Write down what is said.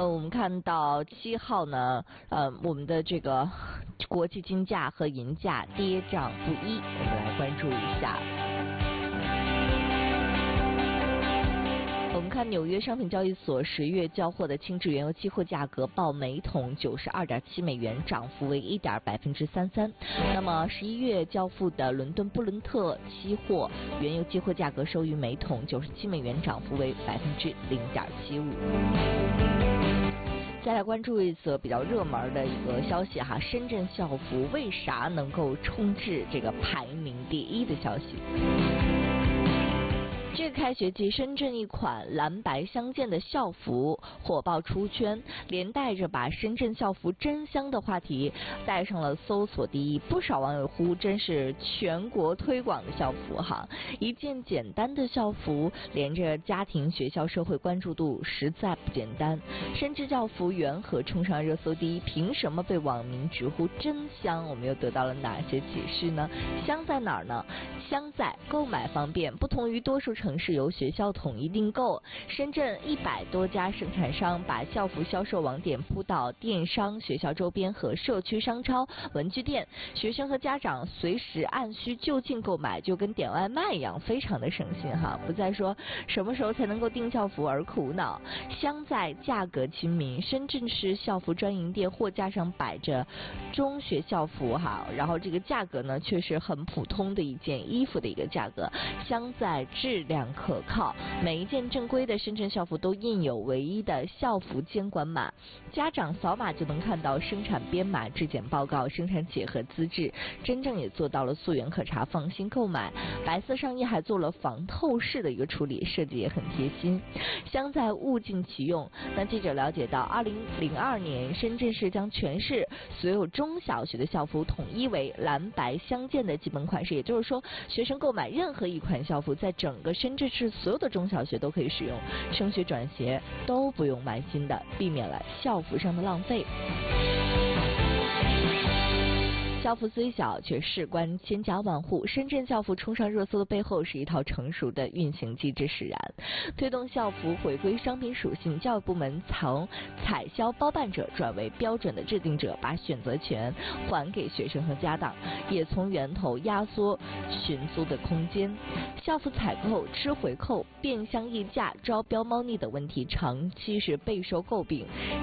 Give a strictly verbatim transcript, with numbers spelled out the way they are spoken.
呃，我们看到七号呢，呃，我们的这个国际金价和银价跌涨不一，我们来关注一下。我们看纽约商品交易所十月交货的轻质原油期货价格报每桶九十二点七美元，涨幅为一点百分之三三。那么十一月交付的伦敦布伦特期货原油期货价格收于每桶九十七美元，涨幅为百分之零点七五。再来关注一则比较热门的一个消息哈，深圳校服为啥能够冲至这个排名第一的消息。这个开学季，深圳一款蓝白相间的校服火爆出圈，连带着把深圳校服真香的话题带上了搜索第一。不少网友呼，真是全国推广的校服哈！一件简单的校服，连着家庭、学校、社会关注度实在不简单。深圳校服缘何冲上热搜第一？凭什么被网民直呼真香？我们又得到了哪些启示呢？香在哪儿呢？香在购买方便，不同于多数城市由学校统一订购，深圳一百多家生产商把校服销售网点铺到电商、学校周边和社区商超、文具店，学生和家长随时按需就近购买，就跟点外卖一样，非常的省心哈，不再说什么时候才能够订校服而苦恼。香在价格亲民，深圳市校服专营店货架上摆着中学校服哈，然后这个价格呢却是很普通的一件衣服的一个价格。香在质量可靠，每一件正规的深圳校服都印有唯一的校服监管码，家长扫码就能看到生产编码、质检报告、生产企业和资质，真正也做到了溯源可查，放心购买。白色上衣还做了防透视的一个处理，设计也很贴心。香在物尽其用。那记者了解到，二零零二年深圳市将全市所有中小学的校服统一为蓝白相间的基本款式，也就是说，学生购买任何一款校服，在整个深圳市所有的中小学都可以使用，升学转学都不用买新的，避免了校服上的浪费。校服虽小，却事关千家万户。深圳校服冲上热搜的背后，是一套成熟的运行机制使然。推动校服回归商品属性，教育部门从采销包办者转为标准的制定者，把选择权还给学生和家长，也从源头压缩寻租的空间。校服采购吃回扣、变相溢价、招标猫腻等问题，长期是备受诟病。